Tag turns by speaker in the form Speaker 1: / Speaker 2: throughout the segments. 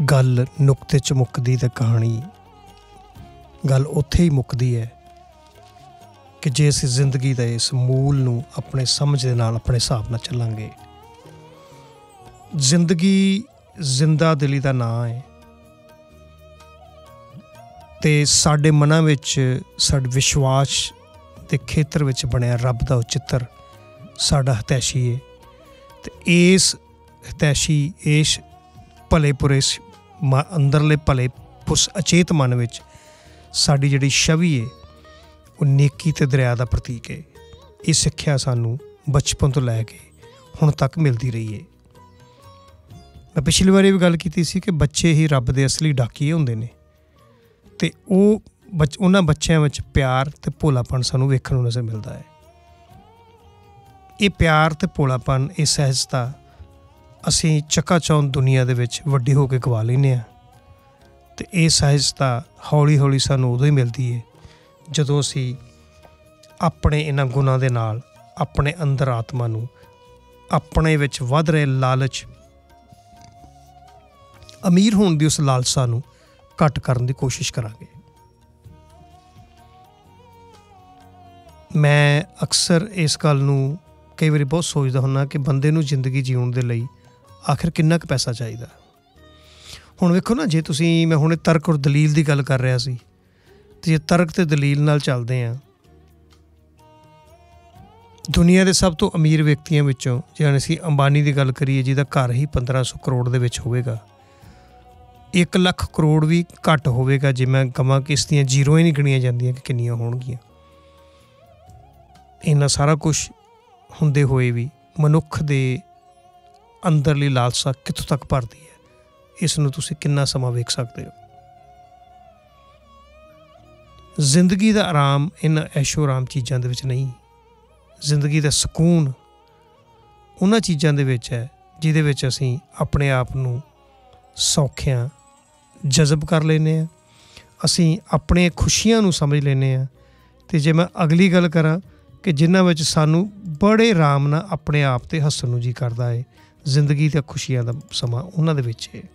Speaker 1: गल नुकते च मुकदी ते कहानी गल उत्थे ही मुकदी है कि जे असीं जिंदगी दे इस मूल नूं अपने समझ दे नाल अपने हिसाब नाल चलांगे। जिंदगी जिंदा दिली दा नां है ते साडे मनां विच साडे विश्वास दे खेतर विच बनिया रब दा चित्र साडा हतैशी है ते इस हतैशी इस भले पुरे अंदरले भले पुस अचेत मन विच साडी जिहड़ी छवि है वो नेकी ते दरिया दा प्रतीक है। ये सिक्ख्या सानू बचपन तो लैके हुण तक मिलती रही है। मैं पिछली बारी भी गल कीती सी कि बच्चे ही रब दे असली डाकीए हुंदे ने ते उन्हां बच्चों विच प्यार ते भोलापन सानू वेखण नूं नज़र मिलदा है। ये प्यार ते भोलापन ये सहजता असीं चकाचौंध दुनिया दे विच वड्डी हो के गवा लैंदे आ ते ये सहजता हौली हौली सानू उदों ही मिलदी है जदों असीं अपने इन्हां गुणां दे नाल अपने अंदर आत्मा नूं अपने विच वध रहे लालच अमीर होण दी उस लालसा नूं घट करन दी कोशिश करांगे। मैं अक्सर इस गल नूं कई वारी बहुत सोचदा हुन्ना कि बंदे नूं जिंदगी जीउण दे लई आखिर किन्ना क पैसा चाहिदा। हुण वेखो ना, जे तुसीं मैं हुणे तर्क और दलील दी गल कर रहा सी ते जे तर्क ते दलील नाल चलदे आ, दुनिया दे सब तो अमीर व्यक्तियों विचों जे असीं अंबानी दी गल करिए जिहदा घर ही 1500 करोड़ दे विच होवेगा, 1 लाख करोड़ भी घट होवेगा जे मैं कहां कि इस दियां जीरो ही नहीं गिणियां जांदियां कि किन्नियां होणगियां। इन्ना सारा कुछ हुंदे होए भी मनुख दे अंदरली लालसा कित्थों तक भरदी है, इस नूं तुसीं किन्ना समां वेख सकदे हो। जिंदगी दा आराम इन्हां ऐशो आराम चीज़ां दे विच नहीं, जिंदगी दा सकून उन्हां चीज़ां दे विच है जिहदे विच असीं अपने आप नूं सौखियां जज़ब कर लैने आ, असीं अपने खुशियां नूं समझ लैने आ। ते जे मैं अगली गल करां कि जिन्हां विच सानू बड़े आराम नाल अपने आप ते हस्सण नूं जी करदा है, जिंदगी ते खुशियां दा समां उन्हां दे विच है।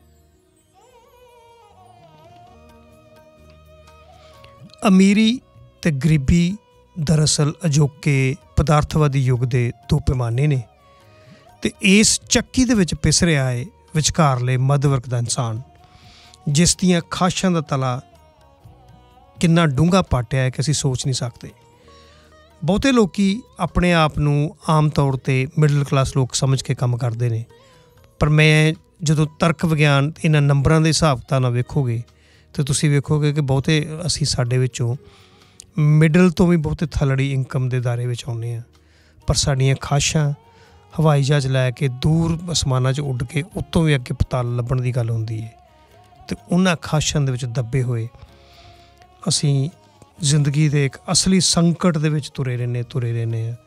Speaker 1: अमीरी ते गरीबी दरअसल अजोके पदार्थवादी युग दे दो पैमाने ने ते इस चक्की दे विच पिस रहा है विचकारले मध्यवर्ग दा इंसान, जिस दियां खाशां दा तला किन्ना डूंगा पाटिया है कि असीं सोच नहीं सकते। बहुते लोकी अपने आप नूं आम तौर ते मिडल क्लास लोग समझ के काम करते हैं, पर मैं जदों तर्क विग्यान इन्हां नंबरां दे हिसाब किताब नाल वेखोगे तो तुसीं वेखोगे कि बहुते असीं साडे विचों मिडल तो भी बहुते थलड़ी इनकम के दायरे विच आउंदे आ, पर साडियां खाशां हवाई जहाज लैके दूर आसमानां 'च उड़ के उत्तों भी अगे पताल लभण की गल हुंदी है। तो उन्हां खाशां दे विच दबे होए असीं जिंदगी दे एक असली संकट दे विच तुरे रहने आ।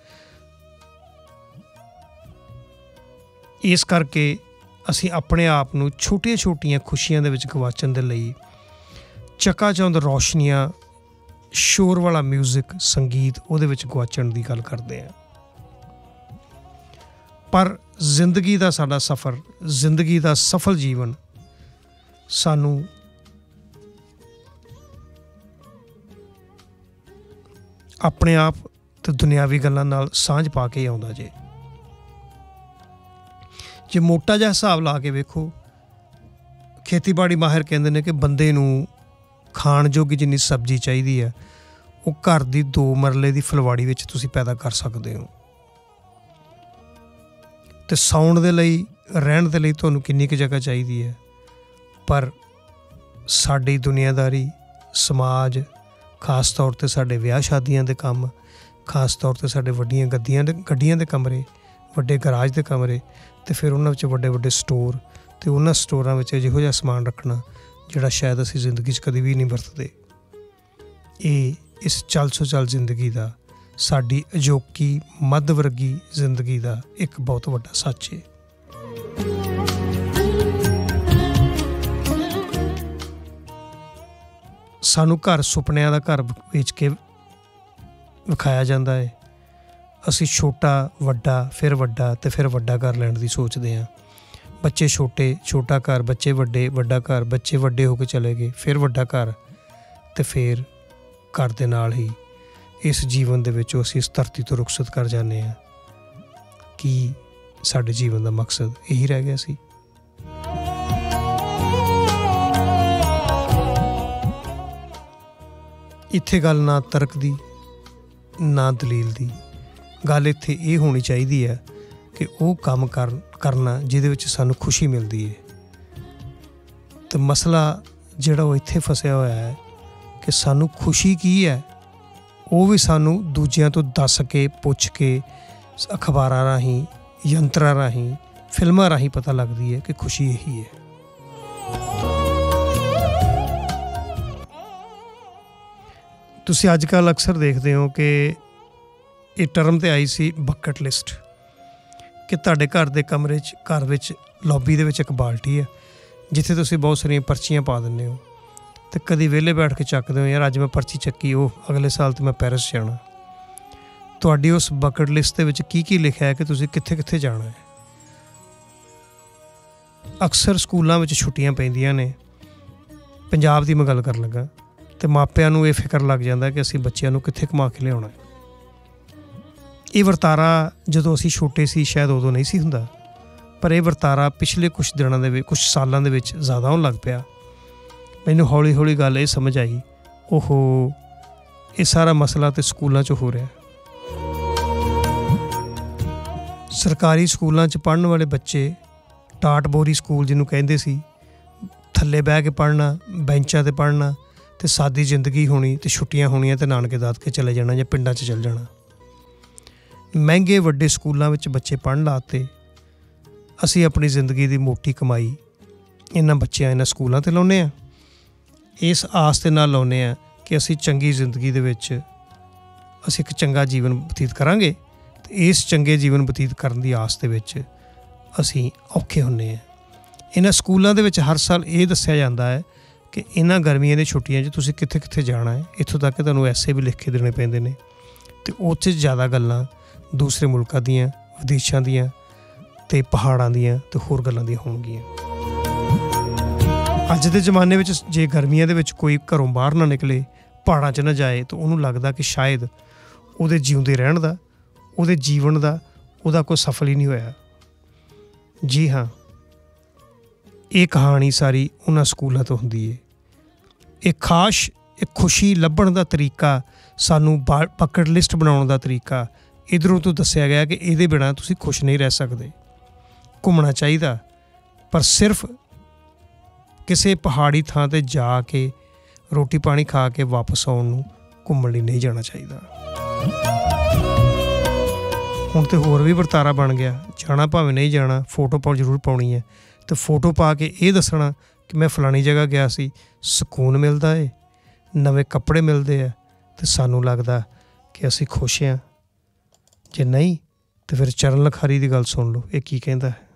Speaker 1: इस करके असीं अपने आप नूं छोटियां छोटियां खुशियां दे विच गवाचण दे लई चकाचौंध रोशनियां शोर वाला म्यूजिक संगीत उहदे विच गवाचण दी गल करदे आ। पर जिंदगी दा साडा सफ़र, जिंदगी दा सफल जीवन सानू अपने आप ते दुनियावी गल्लां नाल सांझ पा के आउंदा जे मोटा जिहा हिसाब ला के वेखो, खेतीबाड़ी माहिर कहंदे ने कि बंदे नूं खाण जोगी जिन्नी सब्जी चाहिदी है वो घर दी 2 मरले दी फलवाड़ी विच तुसीं पैदा कर सकदे हो, ते सौण दे लई रहण दे लई तुहानूं किन्नी क जगह चाहिदी है। पर साडी दुनियादारी समाज, खास तौर ते साडे विआह शादियां दे काम, खास तौर ते साडे वड्डियां गड्डियां दे कमरे, वड्डे गराज दे कमरे, ते फिर उन्हां विच वड्डे वड्डे स्टोर, ते उन्हां स्टोरां विच जिहो जिहा समान रखना जिहड़ा शायद असीं जिंदगी च कदी भी नहीं वरतदे। इस चल सो चल जिंदगी दा साडी अजोकी मध्यवर्गी जिंदगी दा एक बहुत वड्डा सच है। सानू घर सुपनियां दा घर वेच के विखाया जाता है, असी छोटा वड्डा फिर वड्डा ते फिर वड्डा घर लैण दी सोचते हैं। ਬੱਚੇ ਛੋਟੇ, ਛੋਟਾ ਘਰ, ਬੱਚੇ ਵੱਡੇ, ਵੱਡਾ ਘਰ, ਬੱਚੇ ਵੱਡੇ ਹੋ ਕੇ ਚਲੇ ਗਏ, ਫਿਰ ਵੱਡਾ ਘਰ, ਅਤੇ ਫਿਰ ਘਰ ਦੇ ਨਾਲ ਹੀ ਇਸ ਜੀਵਨ ਦੇ ਵਿੱਚੋਂ ਅਸੀਂ ਇਸ ਧਰਤੀ ਤੋਂ ਰੁਖਸਤ ਕਰ ਜਾਂਦੇ ਹਾਂ। ਕੀ ਸਾਡੇ ਜੀਵਨ ਦਾ ਮਕਸਦ ਇਹੀ ਰਹਿ ਗਿਆ ਸੀ? ਇੱਥੇ ਗੱਲ ਨਾ ਤਰਕ ਦੀ, ਨਾ ਦਲੀਲ ਦੀ, ਗੱਲ ਇੱਥੇ ਇਹ ਹੋਣੀ ਚਾਹੀਦੀ ਹੈ ਕਿ ਉਹ ਕੰਮ ਕਰਨਾ ਜਿਹਦੇ ਵਿੱਚ ਸਾਨੂੰ ਖੁਸ਼ੀ ਮਿਲਦੀ ਹੈ। ਅਤੇ ਮਸਲਾ ਜਿਹੜਾ ਉਹ ਇੱਥੇ ਫਸਿਆ ਹੋਇਆ ਹੈ ਕਿ ਸਾਨੂੰ ਖੁਸ਼ੀ ਕੀ ਹੈ, ਉਹ ਵੀ ਸਾਨੂੰ ਦੂਜਿਆਂ ਤੋਂ ਦੱਸ ਕੇ, ਪੁੱਛ ਕੇ, ਅਖਬਾਰਾਂ ਰਾਹੀਂ, ਯੰਤਰਾਂ ਰਾਹੀਂ, ਫਿਲਮਾਂ ਰਾਹੀਂ ਪਤਾ ਲੱਗਦੀ ਹੈ ਕਿ ਖੁਸ਼ੀ ਇਹੀ ਹੈ। ਤੁਸੀਂ ਅੱਜ ਕੱਲ੍ਹ ਅਕਸਰ ਦੇਖਦੇ ਹੋ ਕਿ ਇਹ ਟਰਮ 'ਤੇ ਆਈ ਸੀ ਬਕਟ ਲਿਸਟ, ਕਿ ਤੁਹਾਡੇ ਘਰ ਦੇ ਕਮਰੇ 'ਚ, ਘਰ ਵਿੱਚ ਲੌਬੀ ਦੇ ਵਿੱਚ ਇੱਕ ਬਾਲਟੀ ਹੈ ਜਿੱਥੇ ਤੁਸੀਂ ਬਹੁਤ ਸਾਰੀਆਂ ਪਰਚੀਆਂ ਪਾ ਦਿੰਦੇ ਹੋ, ਅਤੇ ਕਦੀ ਵਿਹਲੇ ਬੈਠ ਕੇ ਚੱਕਦੇ ਹੋ, ਯਾਰ ਅੱਜ ਮੈਂ ਪਰਚੀ ਚੱਕੀ, ਉਹ ਅਗਲੇ ਸਾਲ ਤਾਂ ਮੈਂ ਪੈਰਿਸ ਜਾਣਾ। ਤੁਹਾਡੀ ਉਸ ਬਕਟ ਲਿਸਟ ਦੇ ਵਿੱਚ ਕੀ ਕੀ ਲਿਖਿਆ ਹੈ ਕਿ ਤੁਸੀਂ ਕਿੱਥੇ ਕਿੱਥੇ ਜਾਣਾ ਹੈ। ਅਕਸਰ ਸਕੂਲਾਂ ਵਿੱਚ ਛੁੱਟੀਆਂ ਪੈਂਦੀਆਂ ਨੇ, ਪੰਜਾਬ ਦੀ ਮੈਂ ਗੱਲ ਕਰਨ ਲੱਗਾ, ਅਤੇ ਮਾਪਿਆਂ ਨੂੰ ਇਹ ਫਿਕਰ ਲੱਗ ਜਾਂਦਾ ਕਿ ਅਸੀਂ ਬੱਚਿਆਂ ਨੂੰ ਕਿੱਥੇ ਘੁਮਾ ਕੇ ਲਿਆਉਣਾ। ਇਹ ਵਰਤਾਰਾ ਜਦੋਂ ਅਸੀਂ ਛੋਟੇ ਸੀ ਸ਼ਾਇਦ ਉਦੋਂ ਨਹੀਂ ਸੀ ਹੁੰਦਾ, ਪਰ ਇਹ ਵਰਤਾਰਾ ਪਿਛਲੇ ਕੁਛ ਦਿਨਾਂ ਦੇ ਵਿੱਚ, ਕੁਛ ਸਾਲਾਂ ਦੇ ਵਿੱਚ ਜ਼ਿਆਦਾ ਹੋਣ ਲੱਗ ਪਿਆ। ਮੈਨੂੰ ਹੌਲੀ ਹੌਲੀ ਗੱਲ ਇਹ ਸਮਝ ਆਈ, ਓਹੋ, ਇਹ ਸਾਰਾ ਮਸਲਾ ਤਾਂ ਸਕੂਲਾਂ 'ਚ ਹੋ ਰਿਹਾ। ਸਰਕਾਰੀ ਸਕੂਲਾਂ 'ਚ ਪੜ੍ਹਨ ਵਾਲੇ ਬੱਚੇ, ਟਾਟ ਬੋਰੀ ਸਕੂਲ ਜਿਹਨੂੰ ਕਹਿੰਦੇ ਸੀ, ਥੱਲੇ ਬਹਿ ਕੇ ਪੜ੍ਹਨਾ, ਬੈਂਚਾਂ 'ਤੇ ਪੜ੍ਹਨਾ, ਅਤੇ ਸਾਦੀ ਜ਼ਿੰਦਗੀ ਹੋਣੀ, ਅਤੇ ਛੁੱਟੀਆਂ ਹੋਣੀਆਂ ਅਤੇ ਨਾਨਕੇ ਦਾਦਕੇ ਚਲੇ ਜਾਣਾ ਜਾਂ ਪਿੰਡਾਂ 'ਚ ਚਲੇ ਜਾਣਾ। ਮਹਿੰਗੇ ਵੱਡੇ ਸਕੂਲਾਂ ਵਿੱਚ ਬੱਚੇ ਪੜ੍ਹਨ ਲਾਤੇ। ਅਸੀਂ ਆਪਣੀ ਜ਼ਿੰਦਗੀ ਦੀ ਮੋਟੀ ਕਮਾਈ ਇਹਨਾਂ ਬੱਚਿਆਂ, ਇਹਨਾਂ ਸਕੂਲਾਂ 'ਤੇ ਲਾਉਂਦੇ ਹਾਂ, ਇਸ ਆਸ ਦੇ ਨਾਲ ਲਾਉਂਦੇ ਹਾਂ ਕਿ ਅਸੀਂ ਚੰਗੀ ਜ਼ਿੰਦਗੀ ਦੇ ਵਿੱਚ ਅਸੀਂ ਇੱਕ ਚੰਗਾ ਜੀਵਨ ਬਤੀਤ ਕਰਾਂਗੇ, ਅਤੇ ਇਸ ਚੰਗੇ ਜੀਵਨ ਬਤੀਤ ਕਰਨ ਦੀ ਆਸ ਦੇ ਵਿੱਚ ਅਸੀਂ ਔਖੇ ਹੁੰਦੇ ਹਾਂ। ਇਹਨਾਂ ਸਕੂਲਾਂ ਦੇ ਵਿੱਚ ਹਰ ਸਾਲ ਇਹ ਦੱਸਿਆ ਜਾਂਦਾ ਹੈ ਕਿ ਇਹਨਾਂ ਗਰਮੀਆਂ ਦੀਆਂ ਛੁੱਟੀਆਂ 'ਚ ਤੁਸੀਂ ਕਿੱਥੇ ਕਿੱਥੇ ਜਾਣਾ ਹੈ, ਇੱਥੋਂ ਤੱਕ ਕਿ ਤੁਹਾਨੂੰ ਐਸੇ ਵੀ ਲਿਖ ਕੇ ਦੇਣੇ ਪੈਂਦੇ ਨੇ, ਅਤੇ ਉੱਥੇ ਜ਼ਿਆਦਾ ਗੱਲਾਂ ਦੂਸਰੇ ਮੁਲਕਾਂ ਦੀਆਂ, ਵਿਦੇਸ਼ਾਂ ਦੀਆਂ, ਅਤੇ ਪਹਾੜਾਂ ਦੀਆਂ, ਅਤੇ ਹੋਰ ਗੱਲਾਂ ਦੀਆਂ ਹੋਣਗੀਆਂ। ਅੱਜ ਦੇ ਜ਼ਮਾਨੇ ਵਿੱਚ ਜੇ ਗਰਮੀਆਂ ਦੇ ਵਿੱਚ ਕੋਈ ਘਰੋਂ ਬਾਹਰ ਨਾ ਨਿਕਲੇ, ਪਹਾੜਾਂ 'ਚ ਨਾ ਜਾਏ, ਤਾਂ ਉਹਨੂੰ ਲੱਗਦਾ ਕਿ ਸ਼ਾਇਦ ਉਹਦੇ ਜਿਉਂਦੇ ਰਹਿਣ ਦਾ, ਉਹਦੇ ਜੀਵਨ ਦਾ, ਉਹਦਾ ਕੋਈ ਸਫਲ ਹੀ ਨਹੀਂ ਹੋਇਆ। ਜੀ ਹਾਂ, ਇਹ ਕਹਾਣੀ ਸਾਰੀ ਉਹਨਾਂ ਸਕੂਲਾਂ ਤੋਂ ਹੁੰਦੀ ਹੈ। ਇਹ ਖਾਸ, ਇਹ ਖੁਸ਼ੀ ਲੱਭਣ ਦਾ ਤਰੀਕਾ, ਸਾਨੂੰ ਬਕਟ ਲਿਸਟ ਬਣਾਉਣ ਦਾ ਤਰੀਕਾ ਇੱਧਰੋਂ ਤੋਂ ਦੱਸਿਆ ਗਿਆ ਕਿ ਇਹਦੇ ਬਿਨਾਂ ਤੁਸੀਂ ਖੁਸ਼ ਨਹੀਂ ਰਹਿ ਸਕਦੇ। ਘੁੰਮਣਾ ਚਾਹੀਦਾ, ਪਰ ਸਿਰਫ ਕਿਸੇ ਪਹਾੜੀ ਥਾਂ 'ਤੇ ਜਾ ਕੇ ਰੋਟੀ ਪਾਣੀ ਖਾ ਕੇ ਵਾਪਸ ਆਉਣ ਨੂੰ ਘੁੰਮਣ ਲਈ ਨਹੀਂ ਜਾਣਾ ਚਾਹੀਦਾ। ਹੁਣ ਤਾਂ ਹੋਰ ਵੀ ਵਰਤਾਰਾ ਬਣ ਗਿਆ, ਜਾਣਾ ਭਾਵੇਂ ਨਹੀਂ ਜਾਣਾ, ਫੋਟੋ ਜ਼ਰੂਰ ਪਾਉਣੀ ਹੈ, ਅਤੇ ਫੋਟੋ ਪਾ ਕੇ ਇਹ ਦੱਸਣਾ ਕਿ ਮੈਂ ਫਲਾਣੀ ਜਗ੍ਹਾ ਗਿਆ ਸੀ, ਸਕੂਨ ਮਿਲਦਾ ਹੈ, ਨਵੇਂ ਕੱਪੜੇ ਮਿਲਦੇ ਆ, ਅਤੇ ਸਾਨੂੰ ਲੱਗਦਾ ਕਿ ਅਸੀਂ ਖੁਸ਼ ਹਾਂ। ਜੇ ਨਹੀਂ ਤਾਂ ਫਿਰ ਚਰਨ ਲਿਖਾਰੀ ਦੀ ਗੱਲ ਸੁਣ ਲਓ, ਇਹ ਕੀ ਕਹਿੰਦਾ ਹੈ।